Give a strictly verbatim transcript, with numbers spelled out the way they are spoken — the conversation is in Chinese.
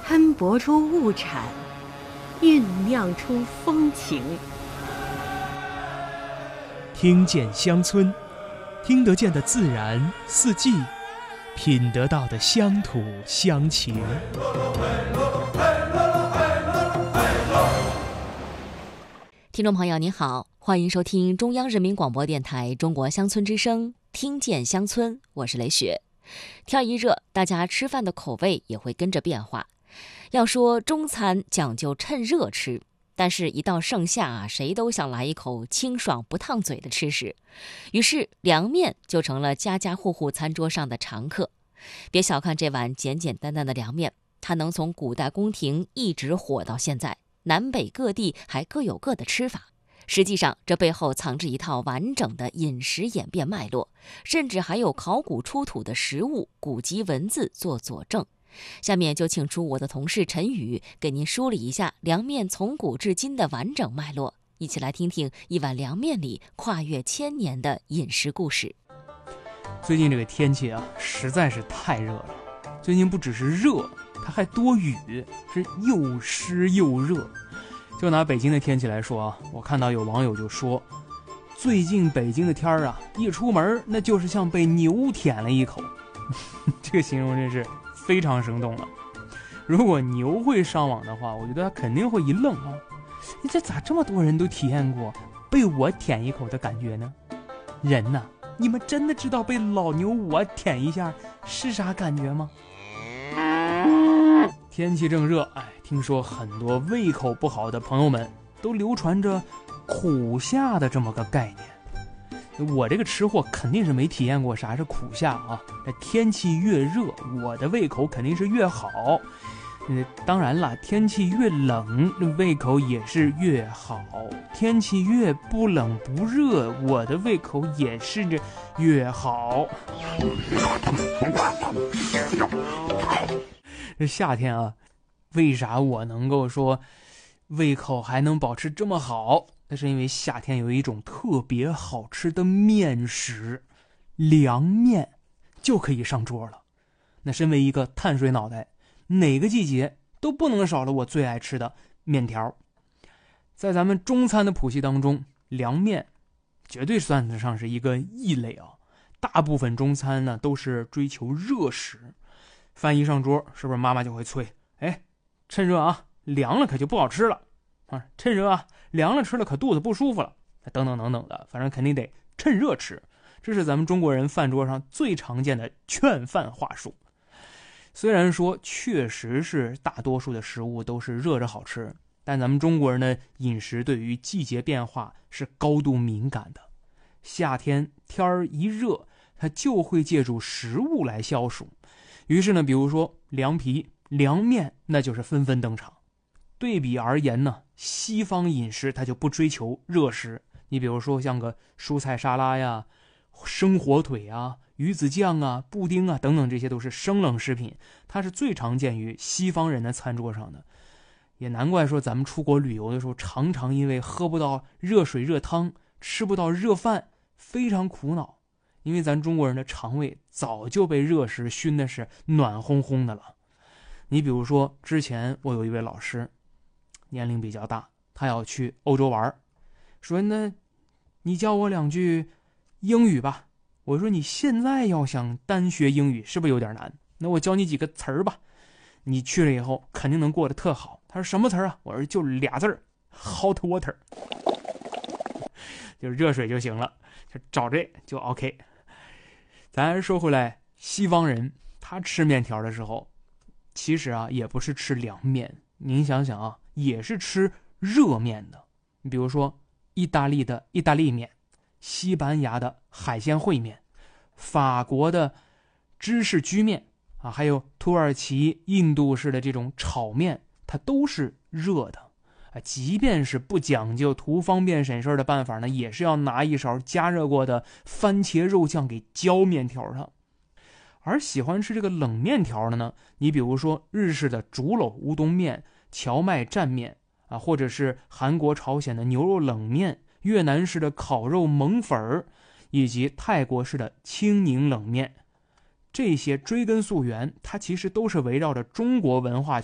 喷薄出物产，酝酿出风情。 听见乡村，听得见的自然四季，品得到的乡土乡情。 听众朋友您好，欢迎收听中央人民广播电台中国乡村之声，听见乡村，我是雷雪。天一热，大家吃饭的口味也会跟着变化。要说中餐讲究趁热吃，但是一到盛夏啊，谁都想来一口清爽不烫嘴的吃食，于是凉面就成了家家户户餐桌上的常客。别小看这碗简简单单的凉面，它能从古代宫廷一直火到现在，南北各地还各有各的吃法。实际上这背后藏着一套完整的饮食演变脉络，甚至还有考古出土的实物、古籍文字做佐证。下面就请出我的同事陈宇，给您梳理一下凉面从古至今的完整脉络，一起来听听一碗凉面里跨越千年的饮食故事。 最近这个天气啊，实在是太热了。最近不只是热，它还多雨，是又湿又热。就拿北京的天气来说啊，我看到有网友就说，最近北京的天儿啊，一出门那就是像被牛舔了一口。这个形容真是非常生动了。如果牛会上网的话，我觉得他肯定会一愣啊，你这咋这么多人都体验过被我舔一口的感觉呢？人呐，你们真的知道被老牛我舔一下是啥感觉吗？天气正热，哎，听说很多胃口不好的朋友们都流传着苦夏的这么个概念。我这个吃货肯定是没体验过啥是苦夏啊。这天气越热，我的胃口肯定是越好。呃，当然了，天气越冷，胃口也是越好。天气越不冷不热，我的胃口也是越好。这夏天啊，为啥我能够说胃口还能保持这么好？那是因为夏天有一种特别好吃的面食，凉面就可以上桌了。那身为一个碳水脑袋，哪个季节都不能少了我最爱吃的面条。在咱们中餐的谱系当中，凉面绝对算得上是一个异类啊。大部分中餐呢都是追求热食，饭一上桌，是不是妈妈就会催，哎，趁热啊，凉了可就不好吃了啊！趁热啊，凉了吃了可肚子不舒服了，等等等等的，反正肯定得趁热吃。这是咱们中国人饭桌上最常见的劝饭话术。虽然说确实是大多数的食物都是热着好吃，但咱们中国人的饮食对于季节变化是高度敏感的。夏天天儿一热，它就会借助食物来消暑。于是呢，比如说凉皮、凉面，那就是纷纷登场。对比而言呢，西方饮食它就不追求热食。你比如说像个蔬菜沙拉呀、生火腿啊、鱼子酱啊、布丁啊等等，这些都是生冷食品，它是最常见于西方人的餐桌上的。也难怪说咱们出国旅游的时候，常常因为喝不到热水热汤，吃不到热饭，非常苦恼。因为咱中国人的肠胃早就被热食熏的是暖烘烘的了。你比如说，之前我有一位老师，年龄比较大，他要去欧洲玩，说那你教我两句英语吧。我说你现在要想单学英语是不是有点难？那我教你几个词儿吧，你去了以后肯定能过得特好。他说什么词儿啊？我说就俩字儿 ，hot water， 就热水就行了，就找这就 OK。咱还是说回来，西方人他吃面条的时候，其实啊也不是吃凉面，您想想啊，也是吃热面的。你比如说意大利的意大利面，西班牙的海鲜烩面，法国的芝士居面啊，还有土耳其、印度式的这种炒面，它都是热的。即便是不讲究图方便省事的办法呢，也是要拿一勺加热过的番茄肉酱给浇面条上。而喜欢吃这个冷面条的呢，你比如说日式的竹篓乌冬面、荞麦蘸面啊，或者是韩国朝鲜的牛肉冷面、越南式的烤肉蒙粉儿，以及泰国式的青柠冷面，这些追根溯源，它其实都是围绕着中国文化